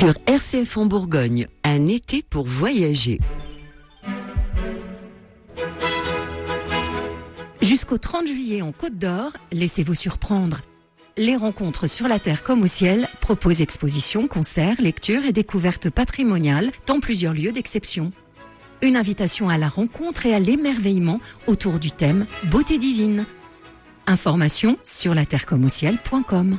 Sur RCF en Bourgogne, un été pour voyager. Jusqu'au 30 juillet en Côte d'Or, laissez-vous surprendre. Les rencontres sur la terre comme au ciel proposent expositions, concerts, lectures et découvertes patrimoniales dans plusieurs lieux d'exception. Une invitation à la rencontre et à l'émerveillement autour du thème « Beauté divine ». Informations sur laterrecommeauciel.com.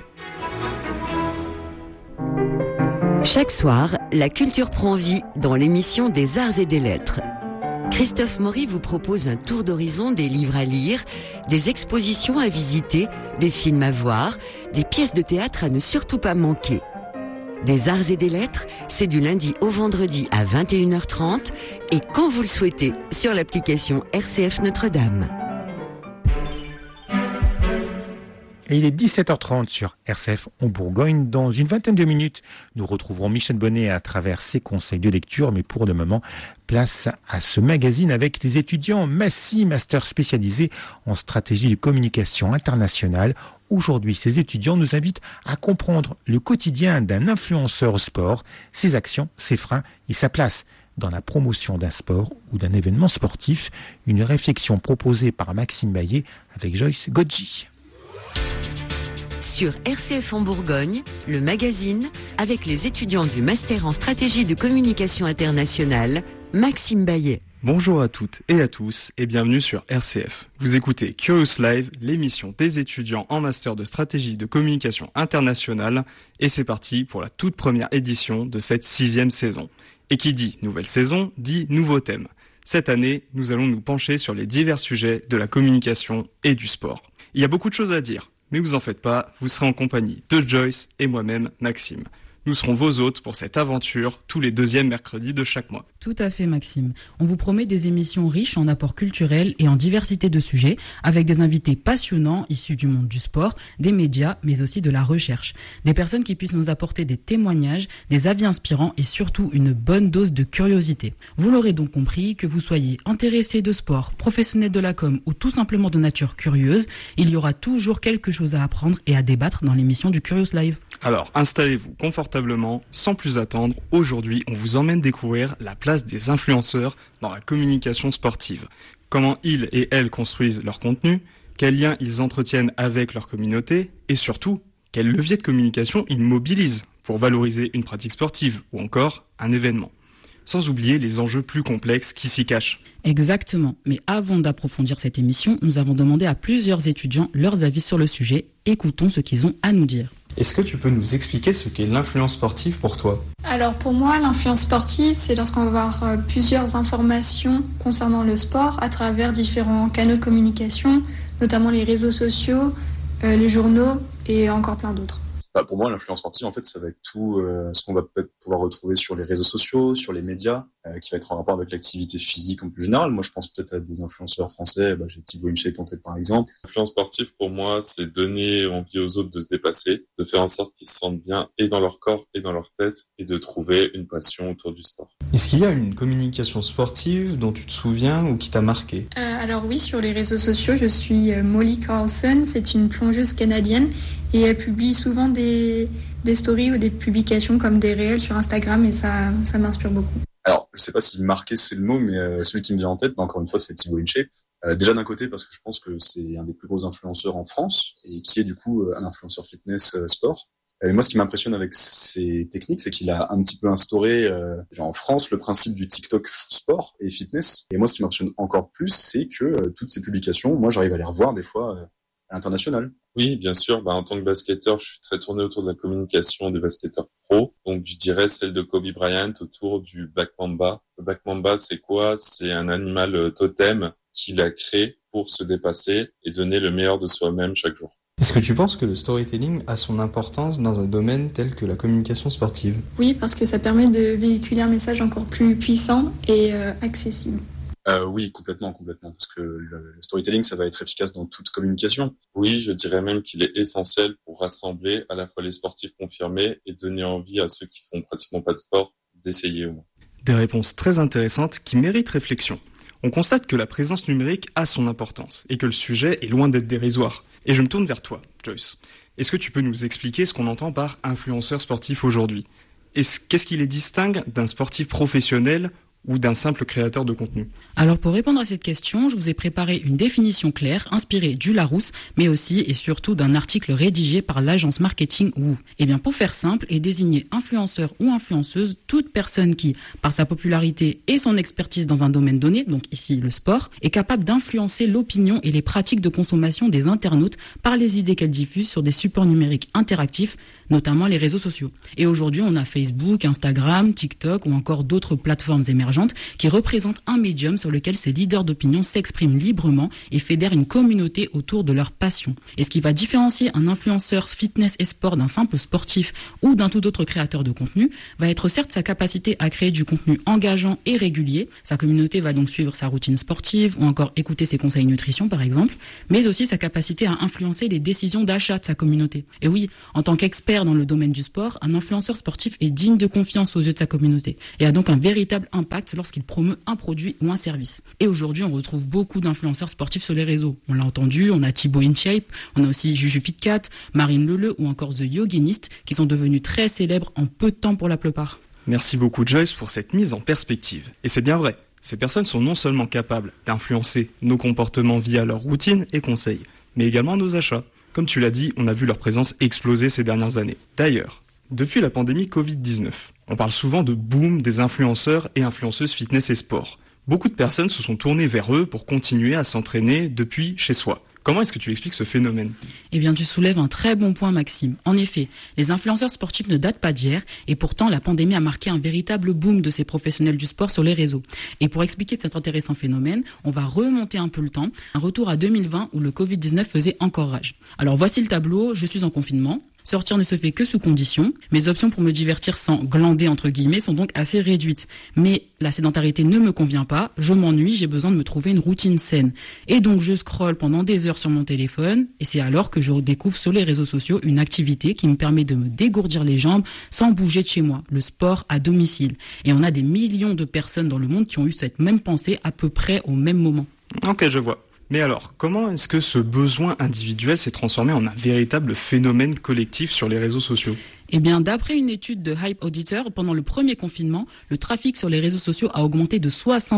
Chaque soir, la culture prend vie dans l'émission des Arts et des Lettres. Christophe Maury vous propose un tour d'horizon des livres à lire, des expositions à visiter, des films à voir, des pièces de théâtre à ne surtout pas manquer. Des Arts et des Lettres, c'est du lundi au vendredi à 21h30 et quand vous le souhaitez sur l'application RCF Notre-Dame. Et il est 17h30 sur RCF en Bourgogne. Dans une vingtaine de minutes, nous retrouverons Michel Bonnet à travers ses conseils de lecture. Mais pour le moment, place à ce magazine avec les étudiants Massy, master spécialisé en stratégie de communication internationale. Aujourd'hui, ces étudiants nous invitent à comprendre le quotidien d'un influenceur au sport, ses actions, ses freins et sa place dans la promotion d'un sport ou d'un événement sportif. Une réflexion proposée par Maxime Baillet avec Joyce Godji. Sur RCF en Bourgogne, le magazine, avec les étudiants du Master en stratégie de communication internationale, Maxime Baillet. Bonjour à toutes et à tous et bienvenue sur RCF. Vous écoutez Curious Live, l'émission des étudiants en Master de stratégie de communication internationale, et c'est parti pour la toute première édition de cette 6e saison. Et qui dit nouvelle saison, dit nouveau thème. Cette année, nous allons nous pencher sur les divers sujets de la communication et du sport. Il y a beaucoup de choses à dire. Mais vous en faites pas, vous serez en compagnie de Joyce et moi-même, Maxime. Nous serons vos hôtes pour cette aventure tous les 2e mercredis de chaque mois. Tout à fait, Maxime. On vous promet des émissions riches en apports culturels et en diversité de sujets, avec des invités passionnants issus du monde du sport, des médias, mais aussi de la recherche. Des personnes qui puissent nous apporter des témoignages, des avis inspirants et surtout une bonne dose de curiosité. Vous l'aurez donc compris, que vous soyez intéressé de sport, professionnel de la com ou tout simplement de nature curieuse, il y aura toujours quelque chose à apprendre et à débattre dans l'émission du Curious Live. Alors, installez-vous confortablement, sans plus attendre. Aujourd'hui, on vous emmène découvrir la place des influenceurs dans la communication sportive. Comment ils et elles construisent leur contenu, quels liens ils entretiennent avec leur communauté et surtout, quels leviers de communication ils mobilisent pour valoriser une pratique sportive ou encore un événement. Sans oublier les enjeux plus complexes qui s'y cachent. Exactement. Mais avant d'approfondir cette émission, nous avons demandé à plusieurs étudiants leurs avis sur le sujet. Écoutons ce qu'ils ont à nous dire. Est-ce que tu peux nous expliquer ce qu'est l'influence sportive pour toi ? Alors pour moi, l'influence sportive, c'est lorsqu'on va avoir plusieurs informations concernant le sport à travers différents canaux de communication, notamment les réseaux sociaux, les journaux et encore plein d'autres. Pour moi, l'influence sportive, en fait, ça va être tout ce qu'on va peut-être pouvoir retrouver sur les réseaux sociaux, sur les médias, qui va être en rapport avec l'activité physique en plus général. Moi, je pense peut-être à des influenceurs français. J'ai Thibaut InShape en tête, par exemple. L'influence sportive, pour moi, c'est donner envie aux autres de se dépasser, de faire en sorte qu'ils se sentent bien et dans leur corps et dans leur tête, et de trouver une passion autour du sport. Est-ce qu'il y a une communication sportive dont tu te souviens ou qui t'a marqué ? Alors oui, sur les réseaux sociaux, je suis Molly Carlson. C'est une plongeuse canadienne et elle publie souvent des stories ou des publications comme des réels sur Instagram et ça m'inspire beaucoup. Alors, je sais pas si marquer c'est le mot, mais celui qui me vient en tête, encore une fois, c'est Thibaut InShape. Déjà d'un côté parce que je pense que c'est un des plus gros influenceurs en France et qui est du coup un influenceur fitness sport. Et moi, ce qui m'impressionne avec ses techniques, c'est qu'il a un petit peu instauré en France le principe du TikTok sport et fitness. Et moi, ce qui m'impressionne encore plus, c'est que toutes ces publications, moi, j'arrive à les revoir des fois à l'international. Oui, bien sûr. En tant que basketteur, je suis très tourné autour de la communication des basketteurs pro. Donc, je dirais celle de Kobe Bryant autour du Black Mamba. Le Black Mamba, c'est quoi ? C'est un animal totem qu'il a créé pour se dépasser et donner le meilleur de soi-même chaque jour. Est-ce que tu penses que le storytelling a son importance dans un domaine tel que la communication sportive ? Oui, parce que ça permet de véhiculer un message encore plus puissant et accessible. Oui, complètement, parce que le storytelling, ça va être efficace dans toute communication. Oui, je dirais même qu'il est essentiel pour rassembler à la fois les sportifs confirmés et donner envie à ceux qui font pratiquement pas de sport d'essayer au moins. Des réponses très intéressantes qui méritent réflexion. On constate que la présence numérique a son importance et que le sujet est loin d'être dérisoire. Et je me tourne vers toi, Joyce. Est-ce que tu peux nous expliquer ce qu'on entend par influenceur sportif aujourd'hui ? qu'est-ce qui les distingue d'un sportif professionnel ou d'un simple créateur de contenu? Alors pour répondre à cette question, je vous ai préparé une définition claire, inspirée du Larousse, mais aussi et surtout d'un article rédigé par l'agence marketing Woo. Et bien pour faire simple et désigner influenceur ou influenceuse, toute personne qui, par sa popularité et son expertise dans un domaine donné, donc ici le sport, est capable d'influencer l'opinion et les pratiques de consommation des internautes par les idées qu'elle diffuse sur des supports numériques interactifs, notamment les réseaux sociaux. Et aujourd'hui, on a Facebook, Instagram, TikTok ou encore d'autres plateformes émergentes qui représentent un médium sur lequel ces leaders d'opinion s'expriment librement et fédèrent une communauté autour de leur passion. Et ce qui va différencier un influenceur fitness et sport d'un simple sportif ou d'un tout autre créateur de contenu va être certes sa capacité à créer du contenu engageant et régulier. Sa communauté va donc suivre sa routine sportive ou encore écouter ses conseils nutrition par exemple, mais aussi sa capacité à influencer les décisions d'achat de sa communauté. Et oui, en tant qu'expert dans le domaine du sport, un influenceur sportif est digne de confiance aux yeux de sa communauté et a donc un véritable impact lorsqu'il promeut un produit ou un service. Et aujourd'hui, on retrouve beaucoup d'influenceurs sportifs sur les réseaux. On l'a entendu, on a Thibaut InShape, on a aussi Juju Fitcat, Marine Leleu ou encore The Yoginist qui sont devenus très célèbres en peu de temps pour la plupart. Merci beaucoup Joyce pour cette mise en perspective. Et c'est bien vrai, ces personnes sont non seulement capables d'influencer nos comportements via leurs routines et conseils, mais également nos achats. Comme tu l'as dit, on a vu leur présence exploser ces dernières années. D'ailleurs, depuis la pandémie Covid-19, on parle souvent de boom des influenceurs et influenceuses fitness et sport. Beaucoup de personnes se sont tournées vers eux pour continuer à s'entraîner depuis chez soi. Comment est-ce que tu expliques ce phénomène? Eh bien, tu soulèves un très bon point, Maxime. En effet, les influenceurs sportifs ne datent pas d'hier et pourtant, la pandémie a marqué un véritable boom de ces professionnels du sport sur les réseaux. Et pour expliquer cet intéressant phénomène, on va remonter un peu le temps, un retour à 2020 où le Covid-19 faisait encore rage. Alors, voici le tableau, je suis en confinement. Sortir ne se fait que sous condition. Mes options pour me divertir sans glander entre guillemets sont donc assez réduites. Mais la sédentarité ne me convient pas, je m'ennuie, j'ai besoin de me trouver une routine saine. Et donc je scrolle pendant des heures sur mon téléphone et c'est alors que je découvre sur les réseaux sociaux une activité qui me permet de me dégourdir les jambes sans bouger de chez moi, le sport à domicile. Et on a des millions de personnes dans le monde qui ont eu cette même pensée à peu près au même moment. Ok, je vois. Mais alors, comment est-ce que ce besoin individuel s'est transformé en un véritable phénomène collectif sur les réseaux sociaux ? Eh bien, d'après une étude de Hype Auditor, pendant le premier confinement, le trafic sur les réseaux sociaux a augmenté de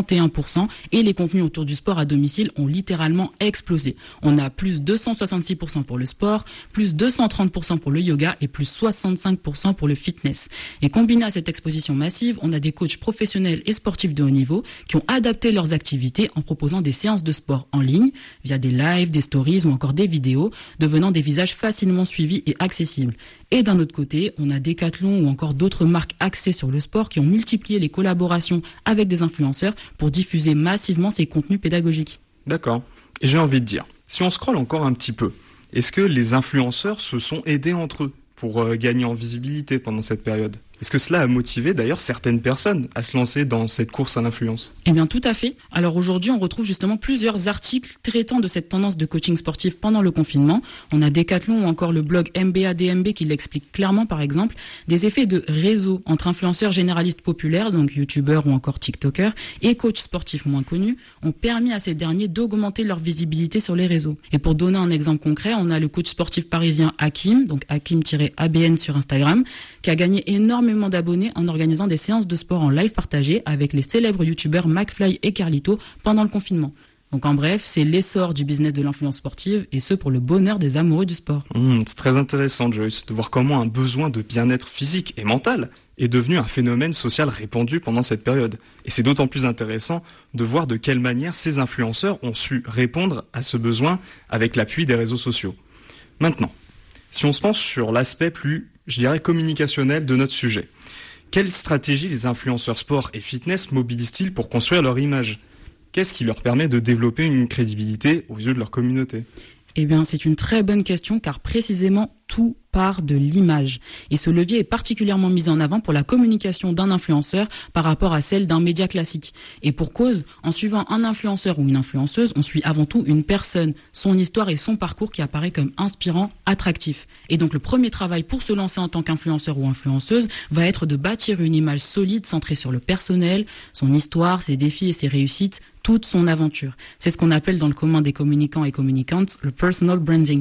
61% et les contenus autour du sport à domicile ont littéralement explosé. On a plus 266% pour le sport, plus 230% pour le yoga et plus 65% pour le fitness. Et combiné à cette exposition massive, on a des coachs professionnels et sportifs de haut niveau qui ont adapté leurs activités en proposant des séances de sport en ligne via des lives, des stories ou encore des vidéos, devenant des visages facilement suivis et accessibles. Et d'un autre côté, on a Decathlon ou encore d'autres marques axées sur le sport qui ont multiplié les collaborations avec des influenceurs pour diffuser massivement ces contenus pédagogiques. D'accord. Et j'ai envie de dire, si on scrolle encore un petit peu, est-ce que les influenceurs se sont aidés entre eux pour gagner en visibilité pendant cette période ? Est-ce que cela a motivé d'ailleurs certaines personnes à se lancer dans cette course à l'influence ? Eh bien tout à fait. Alors aujourd'hui on retrouve justement plusieurs articles traitant de cette tendance de coaching sportif pendant le confinement. On a Decathlon ou encore le blog MBADMB qui l'explique clairement par exemple, des effets de réseau entre influenceurs généralistes populaires, donc youtubeurs ou encore tiktokers, et coachs sportifs moins connus, ont permis à ces derniers d'augmenter leur visibilité sur les réseaux. Et pour donner un exemple concret, on a le coach sportif parisien Hakim, donc Hakim-ABN sur Instagram, qui a gagné énormément d'abonnés en organisant des séances de sport en live partagées avec les célèbres youtubeurs McFly et Carlito pendant le confinement. Donc en bref, c'est l'essor du business de l'influence sportive et ce pour le bonheur des amoureux du sport. C'est très intéressant Joyce, de voir comment un besoin de bien-être physique et mental est devenu un phénomène social répandu pendant cette période. Et c'est d'autant plus intéressant de voir de quelle manière ces influenceurs ont su répondre à ce besoin avec l'appui des réseaux sociaux. Maintenant, si on se penche sur l'aspect plus, je dirais, communicationnel de notre sujet, quelle stratégie les influenceurs sport et fitness mobilisent-ils pour construire leur image ? Qu'est-ce qui leur permet de développer une crédibilité aux yeux de leur communauté ? Eh bien, c'est une très bonne question car précisément tout part de l'image. Et ce levier est particulièrement mis en avant pour la communication d'un influenceur par rapport à celle d'un média classique. Et pour cause, en suivant un influenceur ou une influenceuse, on suit avant tout une personne, son histoire et son parcours qui apparaît comme inspirant, attractif. Et donc le premier travail pour se lancer en tant qu'influenceur ou influenceuse va être de bâtir une image solide centrée sur le personnel, son histoire, ses défis et ses réussites, toute son aventure. C'est ce qu'on appelle dans le commun des communicants et communicantes le personal branding.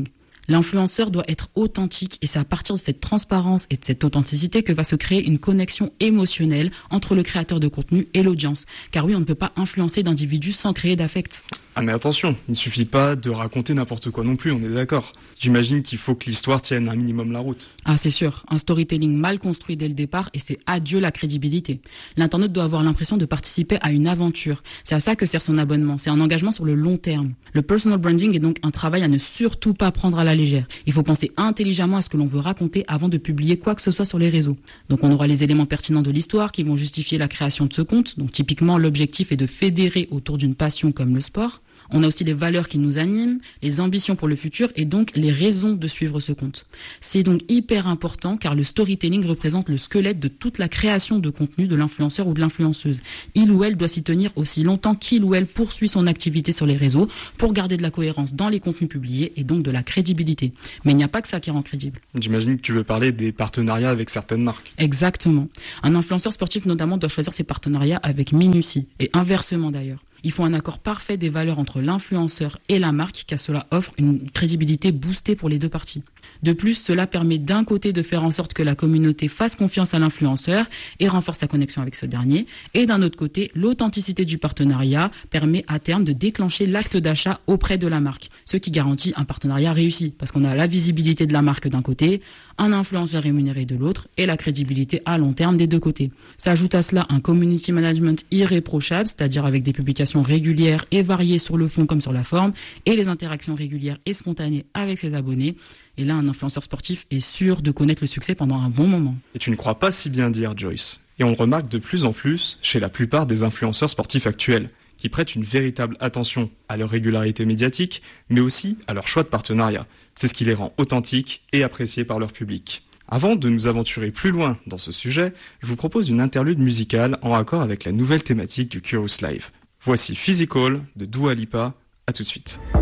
L'influenceur doit être authentique et c'est à partir de cette transparence et de cette authenticité que va se créer une connexion émotionnelle entre le créateur de contenu et l'audience. Car oui, on ne peut pas influencer d'individus sans créer d'affect. Ah mais attention, il ne suffit pas de raconter n'importe quoi non plus, on est d'accord. J'imagine qu'il faut que l'histoire tienne un minimum la route. Ah c'est sûr, un storytelling mal construit dès le départ et c'est adieu la crédibilité. L'internaute doit avoir l'impression de participer à une aventure. C'est à ça que sert son abonnement, c'est un engagement sur le long terme. Le personal branding est donc un travail à ne surtout pas prendre à la légère. Il faut penser intelligemment à ce que l'on veut raconter avant de publier quoi que ce soit sur les réseaux. Donc on aura les éléments pertinents de l'histoire qui vont justifier la création de ce compte. Donc typiquement l'objectif est de fédérer autour d'une passion comme le sport. On a aussi les valeurs qui nous animent, les ambitions pour le futur et donc les raisons de suivre ce compte. C'est donc hyper important car le storytelling représente le squelette de toute la création de contenu de l'influenceur ou de l'influenceuse. Il ou elle doit s'y tenir aussi longtemps qu'il ou elle poursuit son activité sur les réseaux pour garder de la cohérence dans les contenus publiés et donc de la crédibilité. Mais il n'y a pas que ça qui rend crédible. J'imagine que tu veux parler des partenariats avec certaines marques. Exactement. Un influenceur sportif notamment doit choisir ses partenariats avec minutie et inversement d'ailleurs. Il faut un accord parfait des valeurs entre l'influenceur et la marque car cela offre une crédibilité boostée pour les deux parties. De plus, cela permet d'un côté de faire en sorte que la communauté fasse confiance à l'influenceur et renforce sa connexion avec ce dernier. Et d'un autre côté, l'authenticité du partenariat permet à terme de déclencher l'acte d'achat auprès de la marque. Ce qui garantit un partenariat réussi parce qu'on a la visibilité de la marque d'un côté, un influenceur rémunéré de l'autre et la crédibilité à long terme des deux côtés. S'ajoute à cela un community management irréprochable, c'est-à-dire avec des publications régulières et variées sur le fond comme sur la forme et les interactions régulières et spontanées avec ses abonnés. Et là, un influenceur sportif est sûr de connaître le succès pendant un bon moment. Et tu ne crois pas si bien dire, Joyce. Et on le remarque de plus en plus chez la plupart des influenceurs sportifs actuels, qui prêtent une véritable attention à leur régularité médiatique, mais aussi à leur choix de partenariat. C'est ce qui les rend authentiques et appréciés par leur public. Avant de nous aventurer plus loin dans ce sujet, je vous propose une interlude musicale en accord avec la nouvelle thématique du Curious Live. Voici Physical de Dua Lipa, à tout de suite.